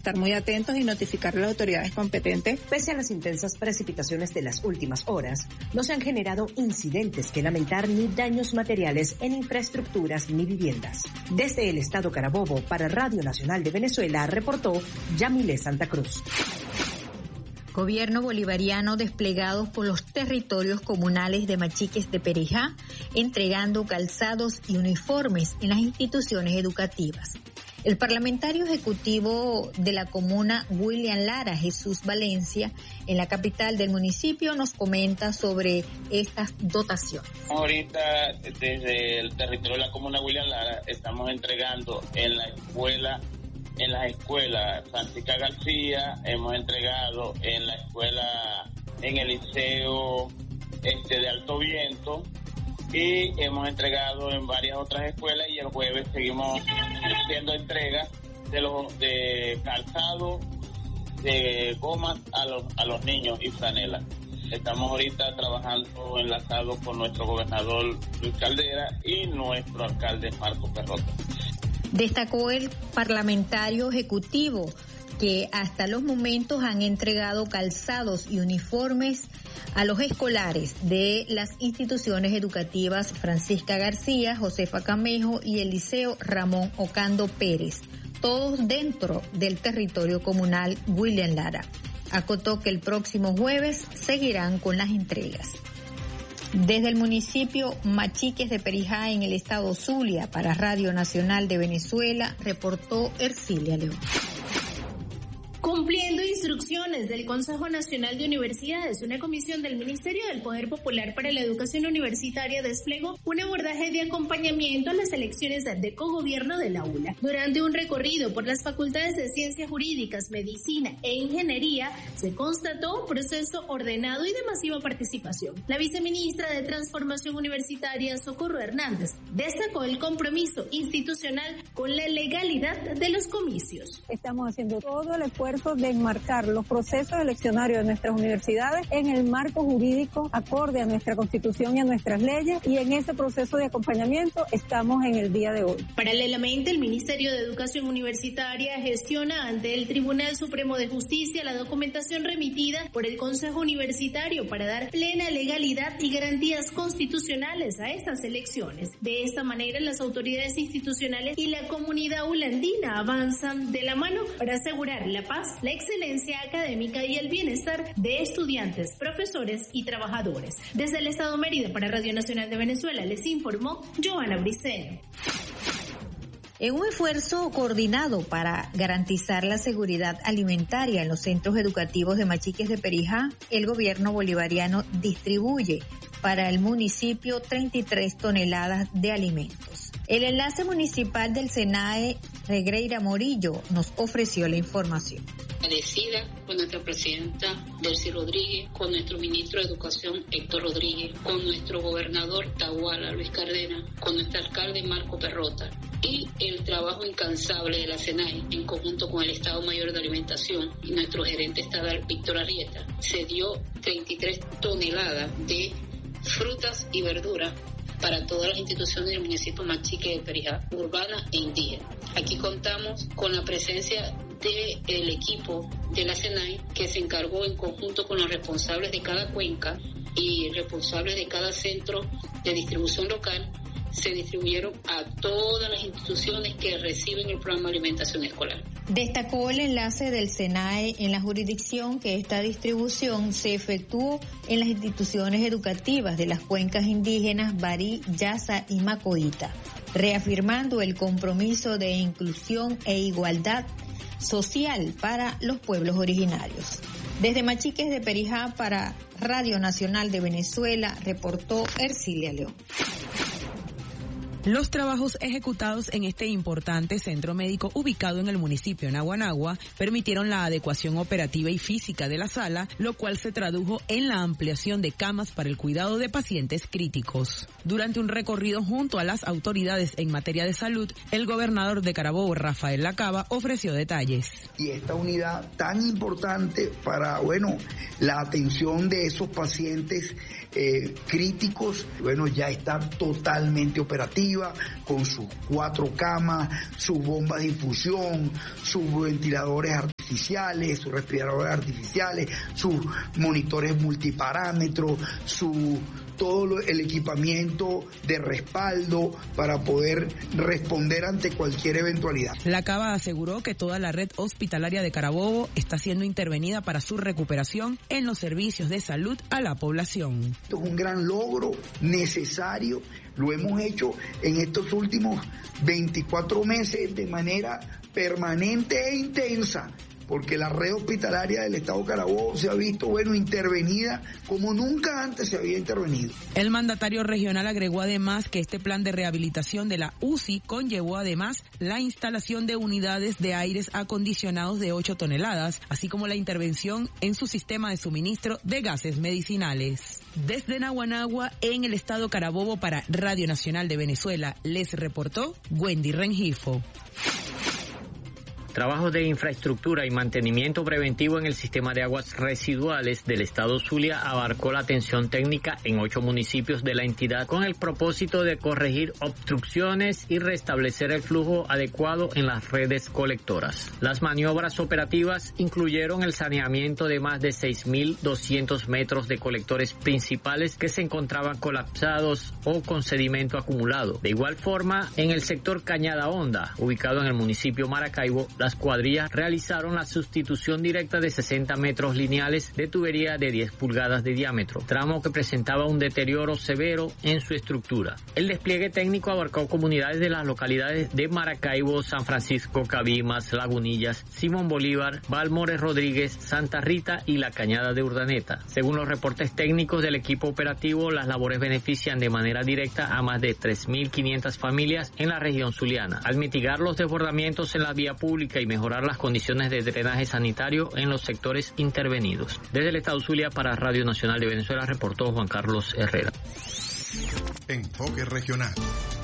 estar muy atentos y notificar a las autoridades competentes. Pese a las intensas precipitaciones de las últimas horas, no se han generado incidentes que lamentar ni daños materiales en infraestructuras ni viviendas. Desde el estado Carabobo, para Radio Nacional de Venezuela, reportó Yamile Santa Cruz. Gobierno bolivariano desplegados por los territorios comunales de Machiques de Perijá, entregando calzados y uniformes en las instituciones educativas. El parlamentario ejecutivo de la comuna, William Lara Jesús Valencia, en la capital del municipio, nos comenta sobre estas dotaciones. Ahorita, desde el territorio de la comuna William Lara, estamos entregando en las escuelas Francisca García, hemos entregado en el liceo de Alto Viento, y hemos entregado en varias otras escuelas, y el jueves seguimos haciendo entregas de calzado, de gomas a los niños y franelas. Estamos ahorita trabajando enlazados con nuestro gobernador Luis Caldera y nuestro alcalde Marco Perrota. Destacó el parlamentario ejecutivo que hasta los momentos han entregado calzados y uniformes a los escolares de las instituciones educativas Francisca García, Josefa Camejo y el Liceo Ramón Ocando Pérez, todos dentro del territorio comunal William Lara. Acotó que el próximo jueves seguirán con las entregas. Desde el municipio Machiques de Perijá, en el estado Zulia, para Radio Nacional de Venezuela, reportó Ercilia León. Cumpliendo instrucciones del Consejo Nacional de Universidades, una comisión del Ministerio del Poder Popular para la Educación Universitaria desplegó un abordaje de acompañamiento a las elecciones de cogobierno de la ULA. Durante un recorrido por las facultades de Ciencias Jurídicas, Medicina e Ingeniería, se constató un proceso ordenado y de masiva participación. La viceministra de Transformación Universitaria, Socorro Hernández, destacó el compromiso institucional con la legalidad de los comicios. Estamos haciendo todo el esfuerzo de enmarcar los procesos eleccionarios de nuestras universidades en el marco jurídico acorde a nuestra Constitución y a nuestras leyes, y en ese proceso de acompañamiento estamos en el día de hoy. Paralelamente, el Ministerio de Educación Universitaria gestiona ante el Tribunal Supremo de Justicia la documentación remitida por el Consejo Universitario para dar plena legalidad y garantías constitucionales a estas elecciones. De esta manera, las autoridades institucionales y la comunidad ulandina avanzan de la mano para asegurar la paz, la excelencia académica y el bienestar de estudiantes, profesores y trabajadores. Desde el Estado Mérida, para Radio Nacional de Venezuela, les informó Joana Briceño. En un esfuerzo coordinado para garantizar la seguridad alimentaria en los centros educativos de Machiques de Perijá, el gobierno bolivariano distribuye para el municipio 33 toneladas de alimentos. El enlace municipal del SENAE, Regreira Morillo, nos ofreció la información. Agradecida con nuestra presidenta Delcy Rodríguez, con nuestro ministro de Educación Héctor Rodríguez, con nuestro gobernador Tahuala Luis Cárdenas, con nuestro alcalde Marco Perrota, y el trabajo incansable de la SENAE en conjunto con el Estado Mayor de Alimentación y nuestro gerente estatal Víctor Arrieta, se dio 33 toneladas de frutas y verduras para todas las instituciones del municipio Machique de Perijá, urbana e indígena. Aquí contamos con la presencia del equipo de la SENAE, que se encargó en conjunto con los responsables de cada cuenca y responsables de cada centro de distribución local. Se distribuyeron a todas las instituciones que reciben el programa de alimentación escolar. Destacó el enlace del SENAE en la jurisdicción que esta distribución se efectuó en las instituciones educativas de las cuencas indígenas Barí, Yasa y Macoita, reafirmando el compromiso de inclusión e igualdad social para los pueblos originarios. Desde Machiques de Perijá, para Radio Nacional de Venezuela, reportó Ercilia León. Los trabajos ejecutados en este importante centro médico ubicado en el municipio de Naguanagua permitieron la adecuación operativa y física de la sala, lo cual se tradujo en la ampliación de camas para el cuidado de pacientes críticos. Durante un recorrido junto a las autoridades en materia de salud, el gobernador de Carabobo, Rafael Lacaba, ofreció detalles. Y esta unidad tan importante para, la atención de esos pacientes críticos, ya está totalmente operativa, con sus 4 camas, sus bombas de infusión, sus ventiladores artificiales. artificiales, sus respiradores artificiales, sus monitores multiparámetros, todo el equipamiento de respaldo para poder responder ante cualquier eventualidad. La Cava aseguró que toda la red hospitalaria de Carabobo está siendo intervenida para su recuperación en los servicios de salud a la población. Esto es un gran logro necesario, lo hemos hecho en estos últimos 24 meses de manera permanente e intensa, porque la red hospitalaria del Estado Carabobo se ha visto, intervenida como nunca antes se había intervenido. El mandatario regional agregó además que este plan de rehabilitación de la UCI conllevó además la instalación de unidades de aires acondicionados de 8 toneladas, así como la intervención en su sistema de suministro de gases medicinales. Desde Naguanagua, en el Estado Carabobo, para Radio Nacional de Venezuela, les reportó Wendy Rengifo. Trabajos de infraestructura y mantenimiento preventivo en el sistema de aguas residuales del estado Zulia abarcó la atención técnica en 8 municipios de la entidad con el propósito de corregir obstrucciones y restablecer el flujo adecuado en las redes colectoras. Las maniobras operativas incluyeron el saneamiento de más de 6.200 metros de colectores principales que se encontraban colapsados o con sedimento acumulado. De igual forma, en el sector Cañada Honda, ubicado en el municipio Maracaibo, las cuadrillas realizaron la sustitución directa de 60 metros lineales de tubería de 10 pulgadas de diámetro, tramo que presentaba un deterioro severo en su estructura. El despliegue técnico abarcó comunidades de las localidades de Maracaibo, San Francisco, Cabimas, Lagunillas, Simón Bolívar, Balmores Rodríguez, Santa Rita y la Cañada de Urdaneta. Según los reportes técnicos del equipo operativo, las labores benefician de manera directa a más de 3.500 familias en la región zuliana, al mitigar los desbordamientos en la vía pública y mejorar las condiciones de drenaje sanitario en los sectores intervenidos. Desde el estado Zulia, para Radio Nacional de Venezuela, reportó Juan Carlos Herrera. Enfoque regional.